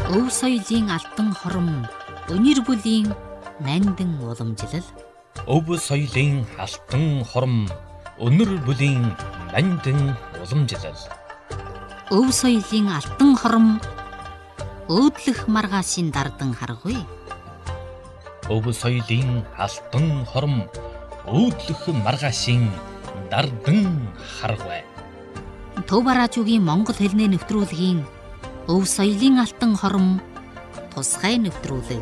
Өв соёлын алдан хором, өнөр бүлийн нандин уламжлал. Өв соёлын алтан хором, өнөр бүлийн нандин уламжлал. Өв соёлын алдан хором, өөдлөх маргаашийн дардан харгүй. Өв соёлын алтан хором, өөдлөх маргаашийн дардан харгүй. Төв радиогийн Монгол хэлний нэвтрүүлгийн Өв соёлын алтан хором, тусгай нэвтрүүлэг.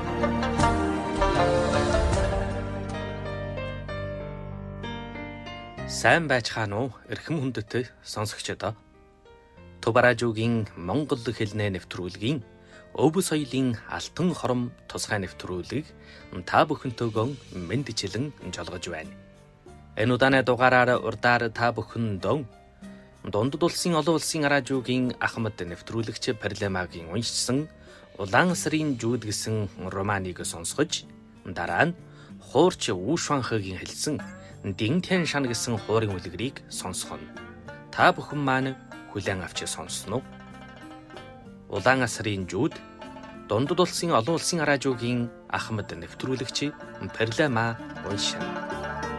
Сайн байцгаана уу эрхэм хүндэт сонсогчдоо. Төв радиогийн Монгол хэлний нэвтрүүлгийн Өв соёлын алтан хором тусгай нэвтрүүлгийг та бүхэнтэйгөө мэндчилэн жолгож байна. Энэ удааны дугаараар урдаар та бүхэндөө Дундад улсын олон улсын радиогийн Ахмад нэвтрүүлэгч Парламагийн уншсан Улаан сарын жууд гэсэн романыг сонсгож, дараа нь Хуурч Вушванхагийн хэлсэн Дин Тян Шан гэсэн хуурын үлгэрийг сонсгоно. Та бүхэн маань хүлээн авч сонсноо. Улаан сарын жууд Дундад улсын олон улсын радиогийн Ахмад нэвтрүүлэгч Парлама уншина.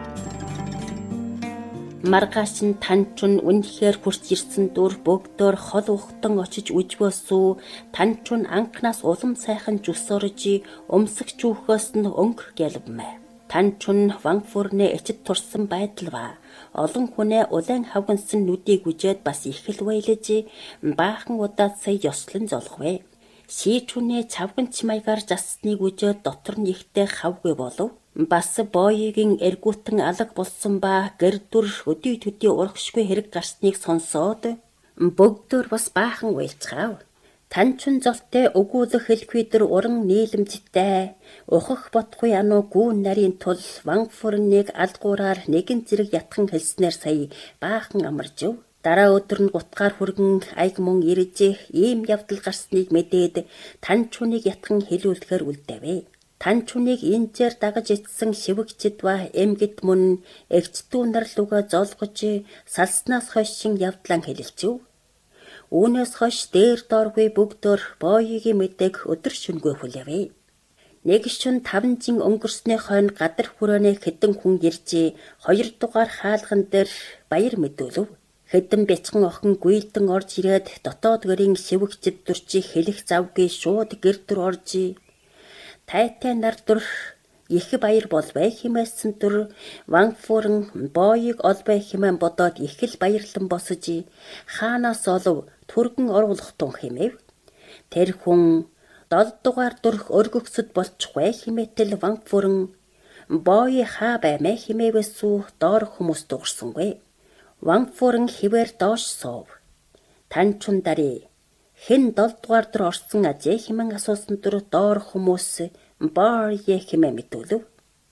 Маргааш нь танчун үнэхээр хурц ирсэн дүр бөгдөр хол ухтан очиж үжвөөсүү танчун анхнаас улам сайхан жүсөрж өмсөх чүүхөөс нь өнгө гэлвмэ. Танчун ванфурны эцэд турсан байдал ба олон хүнээ улаан хавгансан нүдийг үжээд бас их л баялж баахан удаа сая ёслон золгоё. Сийчүнээ цавганч маягаар засныг үжээд дотор нь ихтэй хавгүй болов. Бас боёгийн эргүүтэн алга болсон ба гэрдүр өдий төдий урагшгүй хэрэг гарсныг сонсоод бөгдөр бас баахан уйлцгаав. Танчун золтой өгүүлэх хэлхүйдэр уран нийлэмжтэй ухах бодохгүй ануу гүүн нарийн тул ванфурныг алгуураар нэгэн зэрэг ятхан хэлснээр сая баахан амаржив. Дараа өдөр нь гутгаар хүргэн аяг мөн ирж ийм явдал гарсныг мэдээд танчуныг ятхан хэлүүлэхээр үлдэвэ. Танчуныг энзээр дагаж ицсэн шивгчд ба эмгэд мөн эгчдүү нар луга золгож салснаас хойшин явдлан хэлэлцв. Үүнээс хойш дээр дооргүй бүгдөө боёгийн мэдээг өдөр шөнөгүй хүлээвэ. Нэг шөнө 5 жин өнгөрсний хойно гадар хүрээний хэдэн хүн ирж 2 дугаар хаалган дээр баяр мэдүүлв. Хэдэн бяцхан охин гүйлдэн орж ирээд дотоод гэрийн шивгчд дүрчи хэлэх завгүй шууд гэр дүр орж тайтай нар дүр их баяр болвэ хэмээсэн дүр ванфурн боёг олбай хэмээн бодоод их л баярлан босож хаанаас олов түргэн оруулах тун хэмэв. Тэр хүн 7 дугаар дүрх өргөгсөд болчихвэ хэмээтэл ванфурн боё хаа баймэ хэмээвэсүү доор хүмүүс дуурсангүй. Ванфурн хിവэр доош суув. Танчун дари хэн 7 дугаар дүр орсон ажээ хэмээн асуусан дүр доор хүмүүс боё хэмээн мэдүүлв.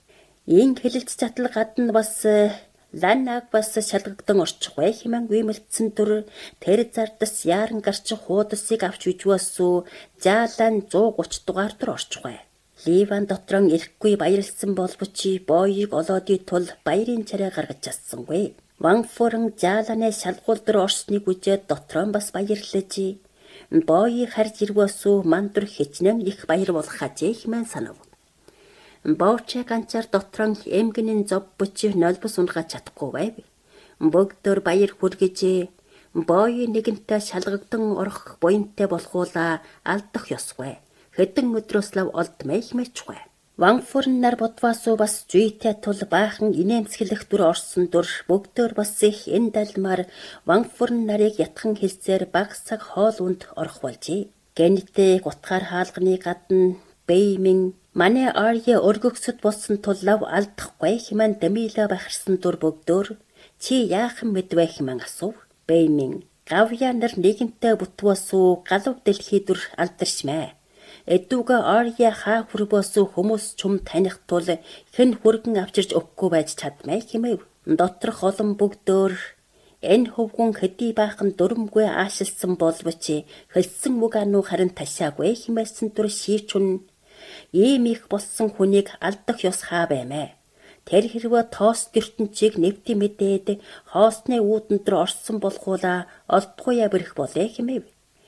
Ин хэлэлц чатал гадна бас ланаг бас шалгагдан орчихвэ хэмээн гүймэлтсэн дүр тэр зардас яран гарч хуудасыг авч үжвөөсүү заалан 130 дугаар дүр орчихвэ. Ливан дотрон ирэхгүй баярлсан болбоч боёг олоодын тул баярын царай гаргаж чадсангүй. Ванфурн зааланы шалгуул дүр орсныг үжээд дотрон бас баярлаж боёг харж ирвөөсүү мандур хичнээн их баяр болох ажээ хэмээн санав. Боочэ ганцаар дотрон эмгэнийн зов бочи нолбос унгаж чадахгүй байв. Бөгдөр баяр хүргэж боёг нэгэнтэй шалгагдан орох буянтай болохуула алдах ёсгүй. Хэдэн өдрөөс лав олдмай хэмээчгүй. Ванфурн нар бодваасуу бас зүйтэй тул баахан инээмсэглэх дүр орсон дүр бүгдөө бас их энэ далмаар ванфурн нарыг ятхан хэлсээр багсаг хоол унд орох болжээ. Гэнэтэ гутгаар хаалганы гадна бэймэн манай арья өргөгсөд болсон тул лав алдахгүй хэмээн дэмилэ бахарсан дүр бүгдөө чи яахан мэдвэ хэмээн асуув. Бэймэн гавья нар нэгэнтэй бутваасуу галав дэлхий дүр алдаршмэ. Эдүгэ арья хаа хүрбөөсөө хүмүүс чум таних тул хэн хүргэн авчирч өгөхгүй байж чадмай хэмэв. Доторх олон бүгдөө энэ хөвгүн хэдий баахан дөрмгүй аашилсан боловч хэлсэн үг ануу харин ташаагүй хэмээсэн дүр шийчүн ийм их болсон хүнийг алдах ёс хаа баймэ. Тэр хэрвээ тоос гертөнчийг нэвти мэдээд хоосны үүдэн дээр орсон болохуула олдгүй ябрэх болээ хэмэв.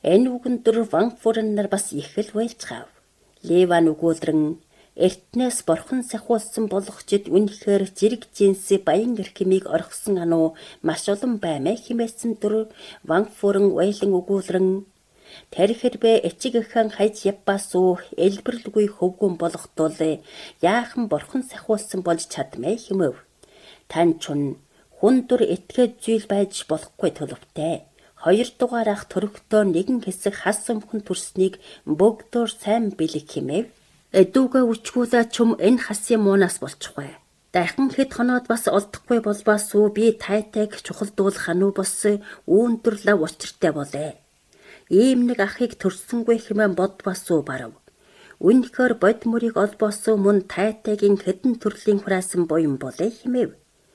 Энэ үгэн дөр Ванфурен нар бас их л уйлцгаав. Леван өгүүлрэн эртнээс борхон сахиулсан болгочид үнэхээр зэрэг жинси баян эрхмийг орхисон ануу маш олон баймаа хэмээсэн дөр Ванфурен уйлан өгүүлрэн тарихэрбэ эцэг эхэн хайж явбасуу элбэрлгүй хөвгүн болохтол яахан борхон сахиулсан болж чадмай хэмэв. Тань чун хүн дөр этгээд зүйл байж болохгүй төлөвтэй. 2 дугаар ах төрөгтөө нэгэн хэсэг хас өмхөн төрснийг бөгдөөр сайн бэлэг хэмэв. Эдүүгээ үчгүүлээ чум энэ хасын муунаас болчихгүй. Дахин хэд хоноод бас олдохгүй болбаасуу би тайтайг чухалдуулах ануу бос үүндэрлээ учиртай болээ. Ийм нэг ахыг төрсөнгүй хэмээн бодбасуу барав. Үнэхээр бод мөрийг олбосоо мөн тайтайгийн хэдэн төрлийн хураасан буян болээ хэмэв.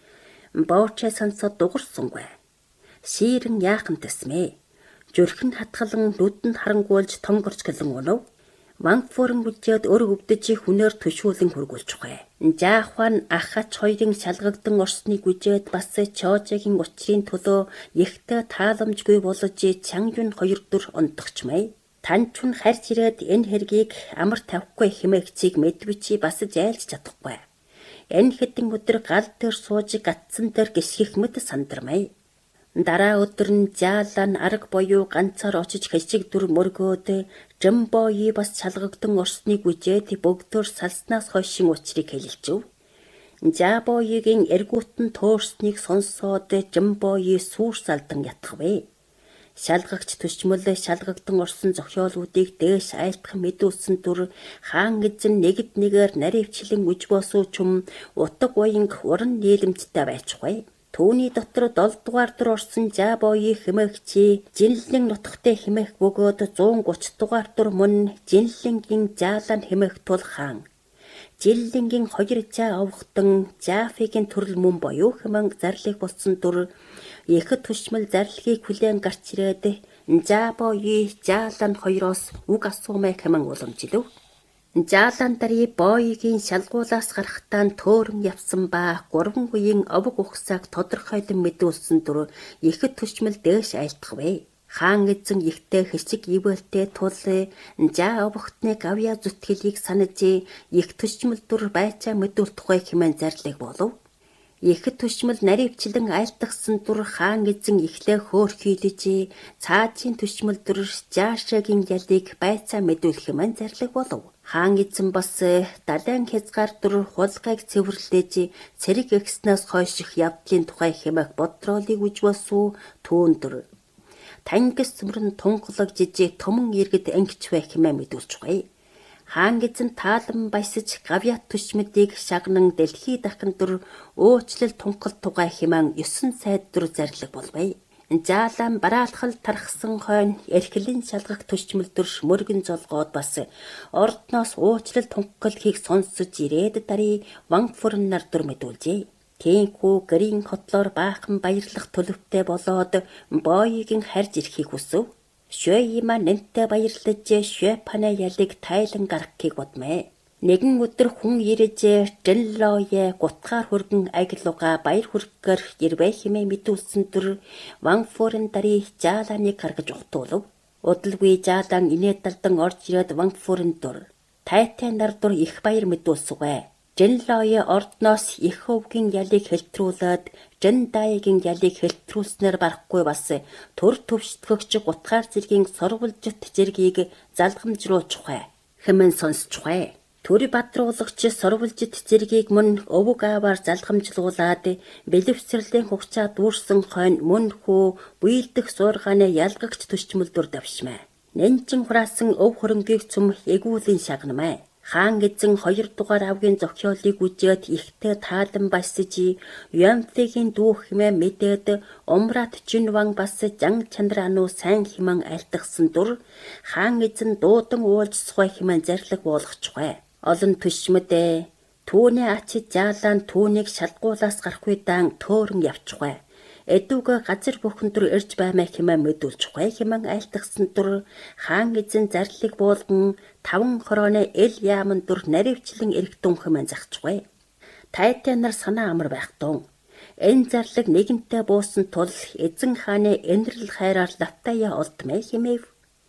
Боочэ сонсоод дуурсангүй. Ширэн яахан тэсмэ. Зүрхэн хатгалан нүдэнд харангуйлж тонгорч гэлэн өнөв. Ванфурен бүжээд өр өвдөж хүнээр төшүүлэн хургуулчихвэ. Жаахван ахач хоёрын шалгагдан орсныг үжээд бас чоожигийн учрын төлөө ихтэй тааламжгүй болж чангюн 2 дөр унтгчмай. Танчун харж ирээд энэ хэргийг амар тавихгүй хэмээгчийг мэдвчи бас зайлж чадахгүй. Энэ хэдэн өдөр гал дээр сууж гатсан дээр гисгэх мэт сандармай. Дараа өдөр нь жаалан арга боёо ганцаар очиж хэсэг дүр мөргөөд жамбои бас шалгагдан орсныг үжээд бөгдөр салснаас хойшин учрыг хэлэлчв. Жабоигийн эргүүтэн туурсныг сонсоод жамбои сүрсалдан ятгавэ. Шалгагч төчмөл шалгагдан орсон зохиолуудыг дээш айлтах мэдүүлсэн дүр хаан эзэн нэгд нэгээр наривчлан үж босуу чум утга уянг уран нийлэмжтэй байчихвэ. Түүний дотор 7 дугаар дөр орсон жабои хэмээгчи жинлэн нутгтай хэмээх бөгөөд 130 дугаар дөр мөн жинлэнгийн жаалан хэмээх тул хаан. Жинлэнгийн 2 жаа овхтон жафигийн төрөл мөн боёо хэмээн зарлиг болсон дүр ихэд төшмөл зарлигийг хүлээн гарч ирээд жабои жаалан 2-оос үг асуумай хэмээн уламжилв. Жаалан дари боигийн шалгуулаас гарахтаа төөрөн явсан ба 3 үеийн овог ухсааг тодорхойлон мэдүүлсэн дүр ихэд төчмөл дээш айлтгавэ. Хаан эзэн ихтэй хэсэг ивэлтэй тул жаа овогтны гавья зүтгэлийг санаж их төчмөл дүр байцаа мэдүүлтугай хэмээн зарлиг болов. Ихэд төчмөл наривчлан айлтгсан дүр хаан эзэн ихлэ хөөрхийлж цаажийн төчмөл дүр жаашагийн ялыг байцаа мэдүүлэх хэмээн зарлиг болов. Хаан эзэн бас далайн хязгаар дүр хулгайг цэвэрлэж цэрэг эгснээс хойших явдлын тухай хэмээх бодролыг үж босуу түүн дүр. Тангис цөмрөн тунгалагдж төмөн иргэд ангичвэ хэмээн мэдүүлчихвэ. Хаан эзэн таалан баясаж гавьят төчмөдийг шагнан дэлхий дахин дүр өөчлөл тунхал тугай хэмээн 9 сайд дүр зарлиг болвэ. Жаалан бараалхал тархсан хойно эрхлэн шалгах төчмөл дүр мөргөн золгоод бас ордноос уучлал тунхал хийх сонсож ирээд дари Ванфурен нар дүр мэдүүлжээ. Тэнхүү гэрийн хотлоор баахан баярлах төлөвтэй болоод боигийн харж ирэхийг хүсв. Шөйма нэнтэй баярлаж шөпана ялыг тайлан гаргахыг бодмэ. Нэгэн өдөр хүн ирэж Жинлоe гутгаар хөргөн агилууга баяр хүргээр ирвэ хэмээн мэдүүлсэн дүр Ванфурен дари жааланыг гаргаж ухтуулв. Удалгүй жаалан инээд далдан орж ирээд Ванфурен дүр тайтай нар дүр их баяр мэдүүлсүгэ. Жинлоe ордноос их өвгийн ялыг хэлтрүүлээд Жиндайгийн ялыг хэлтрүүлснээр барахгүй бас төр төвшдгөгч гутгаар зэргийн сорволжит зэргийг залгамжруулчихвэ хэмээн сонсчихвэ. Төр бадруулагч сорволжит зэргийг мөн өвөг ааваар залгамжлуулаад бэлэвсэрлийн хугацаа дүүрсэн хойно мөн хүү буйлдэх суургааны ялгагч төчмөл дүр давшмаа. Нэнчин хураасан өв хөрөнгийг цөм эгүүлийн шагнамаа. Хаан эзэн 2 дугаар авгийн зохиолыг үжээд ихтэй таалан баясаж Ямфигийн дүү хэмээн мэдээд Умрат Жинван бас жан чандраану сайн хэмээн айлтгсан дүр хаан эзэн дуудан уулж сухай хэмээн зарлиг буулгачихвэ. Олон төшмөдөө түүний ачид жаалан түүнийг шалгуулаас гарах үедан төөрөн явчихвэ. Эдүүгээ газар бүхэн дүр ирж баймаа хэмээн мэдүүлчихвэ хэмээн айлтгсан дүр хаан эзэн зарлиг буулган 5 хорооны эл яаман дүр наривчлан эргэтун хэмээн захчихвэ. Тайтай нар санаа амар байх тун. Энэ зарлиг нэгэнтээ буусан тул эзэн хааны энэрл хайраар лавтая олдмэ хэмээв.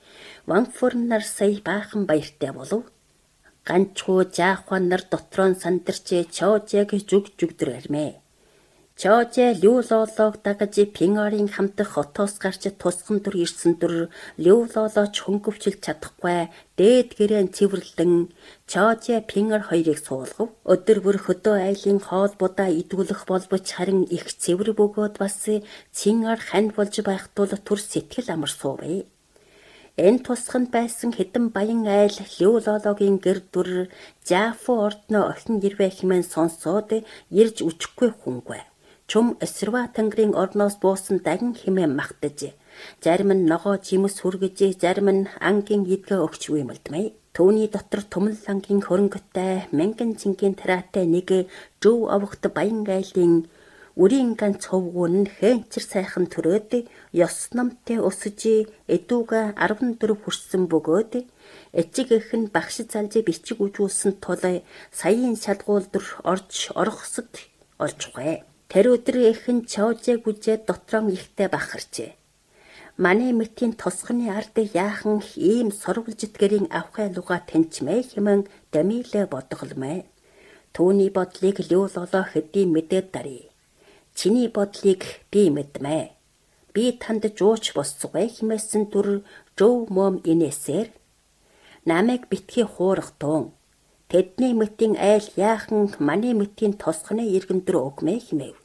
Ванфорн нар сая баахан баяртай болов. Ганчхуу жаахван нар дотроо нь сандарч Чоожийг зүгдөр армээ. Чоожээ Люлолог дагаж Пингорын хамтах хотоос гарч тусган дүр ирсэн дүр Люлолооч хөнгөвчилж чадахгүй дээд гэрэн цэвэрлэн Чоожээ Пингор хоёрыг суулгав. Өдөр бүр хөдөө айлын хоол будаа идүүлэх болбоч харин их цэвэр бөгөөд бас Цэнгэр ханд болж байх тул түр сэтгэл амар суувэ. Энэ тусганд байсан хэдэн баян айл Люлологийн гэр дүр Жаафу ордноо охин ирвэ хэмээн сонсоод ирж үчихгүй хүнгүй. Чум эсрва тэнгэрийн орноос буусан дагин хэмээн магтаж, зарим нь ногоо жимс хүргэж, зарим нь ангийн идгээ өгч уймалдмай. Төвний дотор тумлангийн хөрөнгөтэй мянган цэнгийн тараатай нэг жөв овогт баян айлын үрийн ганц ховгуун нь хэнчэр сайхан төрөөд ёс намтай өсөж эдүүгээ 14 хүрсэн бөгөөд эцэг эх нь багш залж бичиг үжүүлсэн тул саяын шалгуулдөр орж орохсод олжгүй. Тэр өдөр эх нь Чоожийг үжээд дотроо ихтэй бахарчээ. Манай мэтийн тосгоны ард яахан ийм сорволжитгэрийн авхай луга тэнчмээ хэмээн дамилэ бодголмээ. Түүний бодлыг Люлолоо хэдий мэдээд дарыг. Чиний бодлыг би мэдмээ. Би танд жууч босцгой хэмээсэн дүр жөв мом инээсээр намайг битгий хуурах туун. Тэдний мэтийн айл яахан манай мэтийн тосгоны иргэн дүр өгмээ хэмээв.